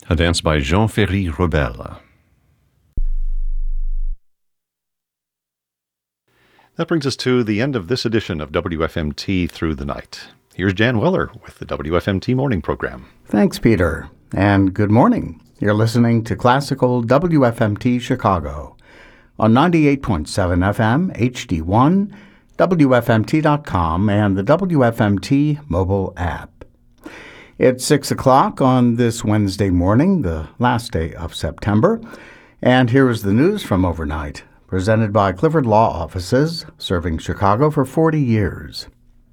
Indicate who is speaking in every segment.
Speaker 1: a dance by Jean-Ferry Rebelle. That brings us to the end of this edition of WFMT Through the Night. Here's Jan Weller with the WFMT Morning Program.
Speaker 2: Thanks, Peter, and good morning. You're listening to Classical WFMT Chicago on 98.7 FM, HD1, WFMT.com, and the WFMT mobile app. It's 6 o'clock on this Wednesday morning, the last day of September, and here is the news from overnight, presented by Clifford Law Offices, serving Chicago for 40 years.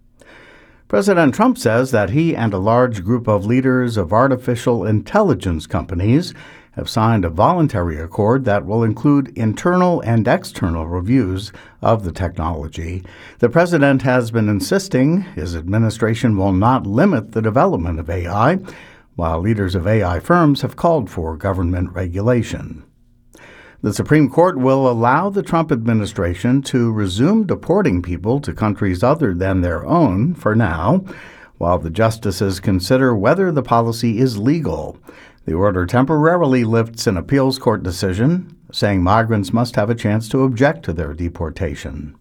Speaker 2: President Trump says that he and a large group of leaders of artificial intelligence companies have signed a voluntary accord that will include internal and external reviews of the technology. The president has been insisting his administration will not limit the development of AI, while leaders of AI firms have called for government regulation. The Supreme Court will allow the Trump administration to resume deporting people to countries other than their own for now, while the justices consider whether the policy is legal. The order temporarily lifts an appeals court decision, saying migrants must have a chance to object to their deportation.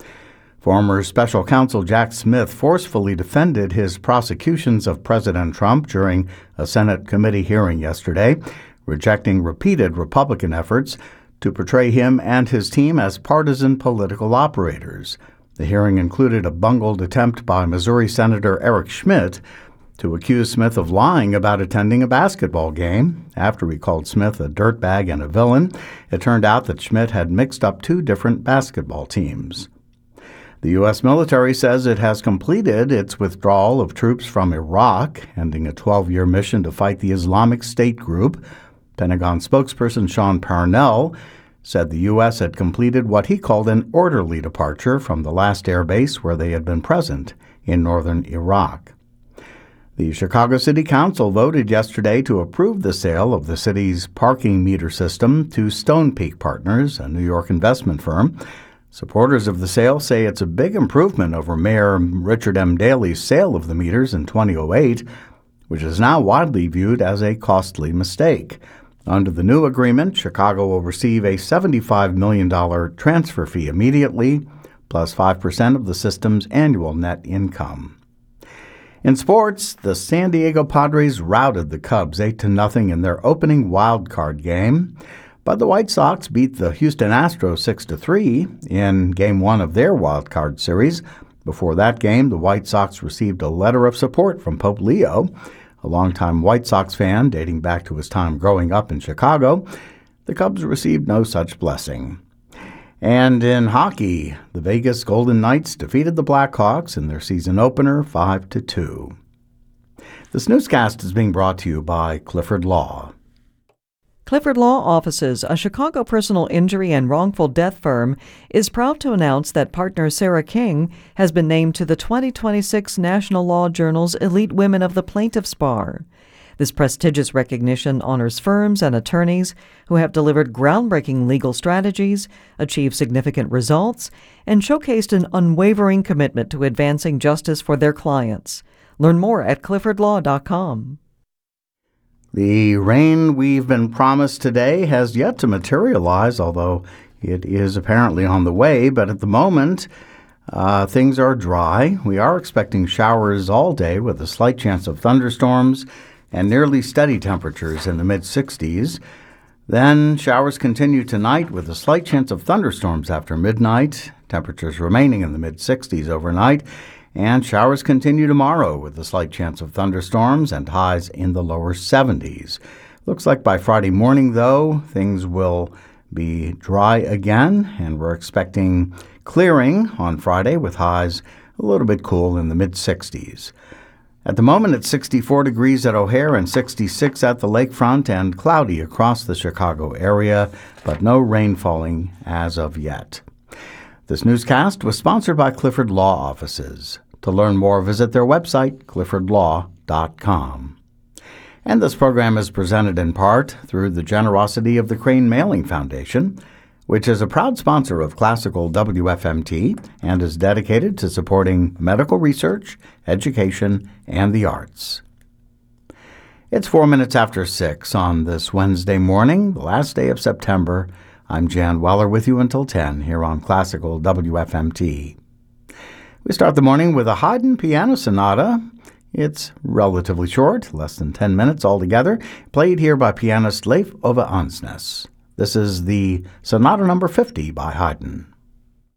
Speaker 2: Former special counsel Jack Smith forcefully defended his prosecutions of President Trump during a Senate committee hearing yesterday, rejecting repeated Republican efforts to portray him and his team as partisan political operators. The hearing included a bungled attempt by Missouri Senator Eric Schmitt to accuse Smith of lying about attending a basketball game. After he called Smith a dirtbag and a villain, it turned out that Schmitt had mixed up two different basketball teams. The U.S. military says it has completed its withdrawal of troops from Iraq, ending a 12-year mission to fight the Islamic State group. Pentagon spokesperson Sean Parnell said the U.S. had completed what he called an orderly departure from the last air base where they had been present in northern Iraq. The Chicago City Council voted yesterday to approve the sale of the city's parking meter system to Stonepeak Partners, a New York investment firm. Supporters of the sale say it's a big improvement over Mayor Richard M. Daley's sale of the meters in 2008, which is now widely viewed as a costly mistake. Under the new agreement, Chicago will receive a $75 million transfer fee immediately, plus 5% of the system's annual net income. In sports, the San Diego Padres routed the Cubs 8-0 in their opening wild card game, but the White Sox beat the Houston Astros 6-3 in Game 1 of their wild card series. Before that game, the White Sox received a letter of support from Pope Leo, a longtime White Sox fan dating back to his time growing up in Chicago. The Cubs received no such blessing. And in hockey, the Vegas Golden Knights defeated the Blackhawks in their season opener 5-2. This newscast is being brought to you by Clifford Law.
Speaker 3: Clifford Law Offices, a Chicago personal injury and wrongful death firm, is proud to announce that partner Sarah King has been named to the 2026 National Law Journal's Elite Women of the Plaintiffs Bar. This prestigious recognition honors firms and attorneys who have delivered groundbreaking legal strategies, achieved significant results, and showcased an unwavering commitment to advancing justice for their clients. Learn more at cliffordlaw.com.
Speaker 2: The rain we've been promised today has yet to materialize, although it is apparently on the way. But at the moment, things are dry. We are expecting showers all day with a slight chance of thunderstorms and nearly steady temperatures in the mid-60s. Then showers continue tonight with a slight chance of thunderstorms after midnight, temperatures remaining in the mid-60s overnight. And showers continue tomorrow with a slight chance of thunderstorms and highs in the lower 70s. Looks like by Friday morning, though, things will be dry again, and we're expecting clearing on Friday with highs a little bit cool in the mid-60s. At the moment, it's 64 degrees at O'Hare and 66 at the lakefront and cloudy across the Chicago area, but no rain falling as of yet. This newscast was sponsored by Clifford Law Offices. To learn more, visit their website, cliffordlaw.com. And this program is presented in part through the generosity of the Crane Mailing Foundation, which is a proud sponsor of Classical WFMT and is dedicated to supporting medical research, education, and the arts. It's 4 minutes after 6 on this Wednesday morning, the last day of September. I'm Jan Weller with you until 10 here on Classical WFMT. We start the morning with a Haydn piano sonata. It's relatively short, less than 10 minutes altogether, played here by pianist Leif Ove Andsnes. This is the Sonata number 50 by Haydn.